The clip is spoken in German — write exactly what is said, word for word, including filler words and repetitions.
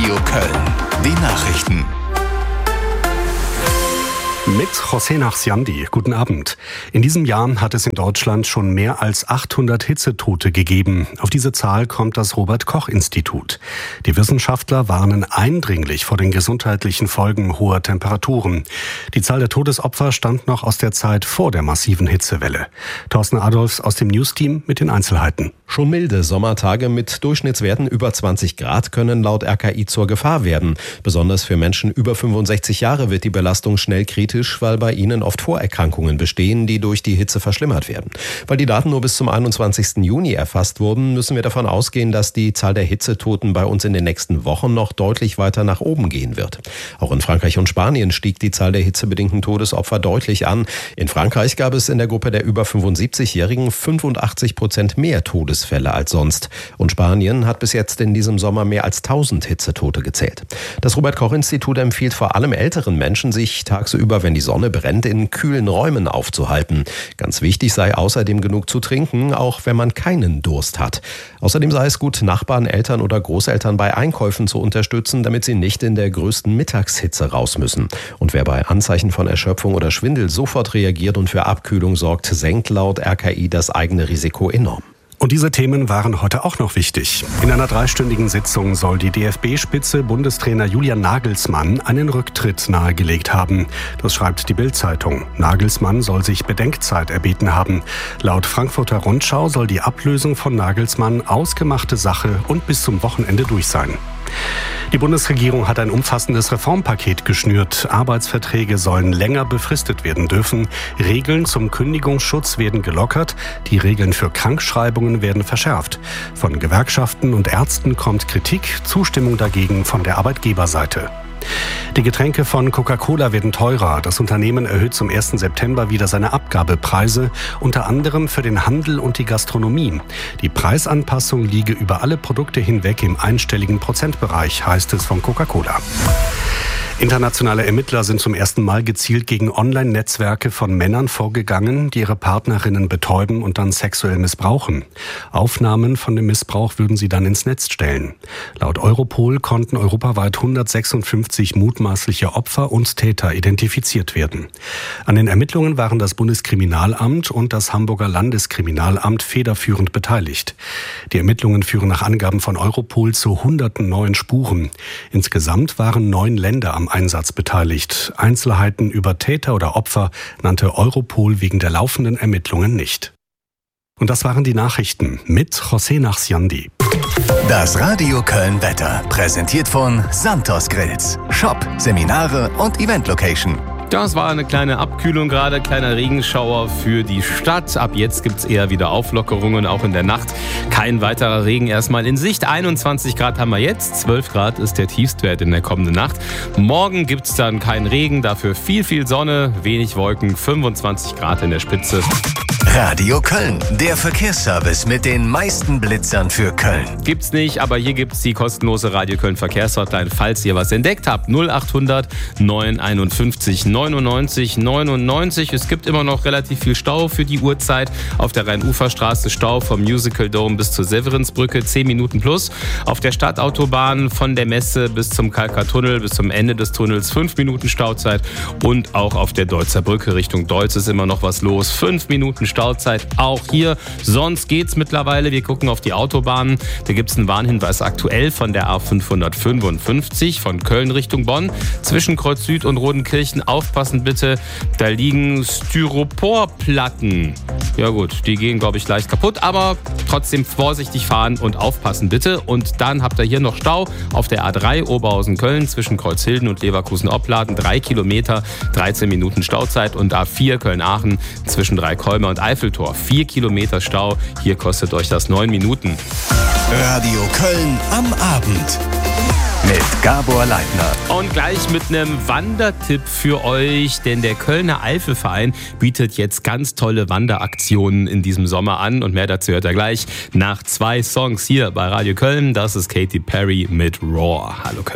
Radio Köln. Die Nachrichten. Mit José Nachsiandi. Guten Abend. In diesem Jahr hat es in Deutschland schon mehr als achthundert Hitzetote gegeben. Auf diese Zahl kommt das Robert-Koch-Institut. Die Wissenschaftler warnen eindringlich vor den gesundheitlichen Folgen hoher Temperaturen. Die Zahl der Todesopfer stammt noch aus der Zeit vor der massiven Hitzewelle. Thorsten Adolfs aus dem News-Team mit den Einzelheiten. Schon milde Sommertage mit Durchschnittswerten über zwanzig Grad können laut R K I zur Gefahr werden. Besonders für Menschen über fünfundsechzig Jahre wird die Belastung schnell kritisch, weil bei ihnen oft Vorerkrankungen bestehen, die durch die Hitze verschlimmert werden. Weil die Daten nur bis zum einundzwanzigsten Juni erfasst wurden, müssen wir davon ausgehen, dass die Zahl der Hitzetoten bei uns in den nächsten Wochen noch deutlich weiter nach oben gehen wird. Auch in Frankreich und Spanien stieg die Zahl der hitzebedingten Todesopfer deutlich an. In Frankreich gab es in der Gruppe der über fünfundsiebzigjährigen fünfundachtzig Prozent mehr Todesfälle als sonst. Und Spanien hat bis jetzt in diesem Sommer mehr als tausend Hitzetote gezählt. Das Robert-Koch-Institut empfiehlt vor allem älteren Menschen, sich tagsüber, wenn die Sonne brennt, in kühlen Räumen aufzuhalten. Ganz wichtig sei außerdem genug zu trinken, auch wenn man keinen Durst hat. Außerdem sei es gut, Nachbarn, Eltern oder Großeltern bei Einkäufen zu unterstützen, damit sie nicht in der größten Mittagshitze raus müssen. Und wer bei Anzeichen von Erschöpfung oder Schwindel sofort reagiert und für Abkühlung sorgt, senkt laut R K I das eigene Risiko enorm. Und diese Themen waren heute auch noch wichtig. In einer dreistündigen Sitzung soll die D F B-Spitze Bundestrainer Julian Nagelsmann einen Rücktritt nahegelegt haben. Das schreibt die Bild-Zeitung. Nagelsmann soll sich Bedenkzeit erbeten haben. Laut Frankfurter Rundschau soll die Ablösung von Nagelsmann ausgemachte Sache und bis zum Wochenende durch sein. Die Bundesregierung hat ein umfassendes Reformpaket geschnürt. Arbeitsverträge sollen länger befristet werden dürfen. Regeln zum Kündigungsschutz werden gelockert. Die Regeln für Krankschreibungen werden verschärft. Von Gewerkschaften und Ärzten kommt Kritik, Zustimmung dagegen von der Arbeitgeberseite. Die Getränke von Coca-Cola werden teurer. Das Unternehmen erhöht zum ersten September wieder seine Abgabepreise, unter anderem für den Handel und die Gastronomie. Die Preisanpassung liege über alle Produkte hinweg im einstelligen Prozentbereich, heißt es von Coca-Cola. Internationale Ermittler sind zum ersten Mal gezielt gegen Online-Netzwerke von Männern vorgegangen, die ihre Partnerinnen betäuben und dann sexuell missbrauchen. Aufnahmen von dem Missbrauch würden sie dann ins Netz stellen. Laut Europol konnten europaweit hundertsechsundfünfzig mutmaßliche Opfer und Täter identifiziert werden. An den Ermittlungen waren das Bundeskriminalamt und das Hamburger Landeskriminalamt federführend beteiligt. Die Ermittlungen führen nach Angaben von Europol zu hunderten neuen Spuren. Insgesamt waren neun Länder am Einsatz beteiligt. Einzelheiten über Täter oder Opfer nannte Europol wegen der laufenden Ermittlungen nicht. Und das waren die Nachrichten mit José Nachsiandi. Das Radio Köln Wetter, präsentiert von Santos Grills. Shop, Seminare und Event-Location. Das war eine kleine Abkühlung gerade, kleiner Regenschauer für die Stadt. Ab jetzt gibt's eher wieder Auflockerungen, auch in der Nacht. Kein weiterer Regen erstmal in Sicht. einundzwanzig Grad haben wir jetzt, zwölf Grad ist der Tiefstwert in der kommenden Nacht. Morgen gibt's dann keinen Regen, dafür viel, viel Sonne, wenig Wolken, fünfundzwanzig Grad in der Spitze. Radio Köln, der Verkehrsservice mit den meisten Blitzern für Köln. Gibt's nicht, aber hier gibt's die kostenlose Radio Köln Verkehrshotline, falls ihr was entdeckt habt. null achthundert neunundeinundfünfzig neunundneunzig neunundneunzig. Es gibt immer noch relativ viel Stau für die Uhrzeit. Auf der Rhein-Ufer-Straße Stau vom Musical Dome bis zur Severinsbrücke, zehn Minuten plus. Auf der Stadtautobahn von der Messe bis zum Kalkar-Tunnel, bis zum Ende des Tunnels, fünf Minuten Stauzeit. Und auch auf der Deutzer Brücke Richtung Deutz ist immer noch was los. fünf Minuten Stauzeit. Auch hier, sonst geht's mittlerweile. Wir gucken auf die Autobahnen. Da gibt's einen Warnhinweis aktuell von der A fünfhundertfünfundfünfzig von Köln Richtung Bonn. Zwischen Kreuz Süd und Rodenkirchen aufpassen bitte. Da liegen Styroporplatten. Ja gut, die gehen glaube ich leicht kaputt, aber trotzdem vorsichtig fahren und aufpassen bitte. Und dann habt ihr hier noch Stau auf der A drei Oberhausen-Köln zwischen Kreuzhilden und Leverkusen-Opladen. Drei Kilometer, dreizehn Minuten Stauzeit. Und A vier Köln-Aachen zwischen Dreikolmer und Eiffeltor. Vier Kilometer Stau. Hier kostet euch das neun Minuten. Radio Köln am Abend. Mit Gabor Leitner. Und gleich mit einem Wandertipp für euch, denn der Kölner Eifelverein bietet jetzt ganz tolle Wanderaktionen in diesem Sommer an. Und mehr dazu hört ihr gleich nach zwei Songs hier bei Radio Köln. Das ist Katy Perry mit Roar. Hallo Köln.